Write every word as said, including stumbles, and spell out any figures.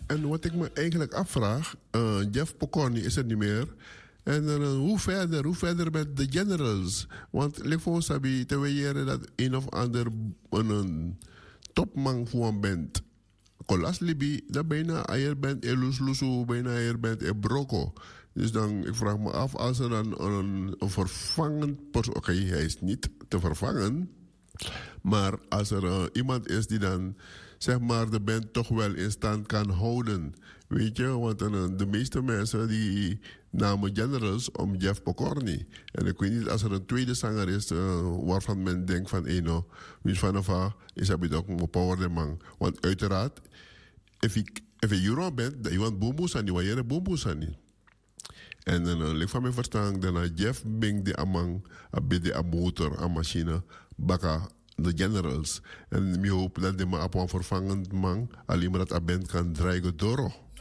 En wat ik me eigenlijk afvraag, uh, Jeff Pokorny is er niet meer. En uh, hoe verder, hoe verder met de generals? Want ik vond Sabi te weten dat een of ander een, een topman voor bent. Kolas Libi, dat bijna ayer bent, elus lusu, bijna ayer bent, e broko. Dus dan, ik vraag me af, als er dan een, een vervangend persoon... Oké, okay, hij is niet te vervangen. Maar als er uh, iemand is die dan, zeg maar, de band toch wel in stand kan houden. Weet je, want uh, de meeste mensen die namen generals om Jeff Pokorny. En ik weet niet, als er een tweede zanger is uh, waarvan men denkt van, hé nou, wie vanaf haar is hij ook een power man. Want uiteraard, als je Euro bent, dan je want boemboes aan die, want je boemboes aan die. En dan uh, van mijn verstand, dan Jeff Bing de amang, de motor, a machine, baka de generals. En ik hoop dat de man op een vervangend man alleen maar dat a band kan draaien door.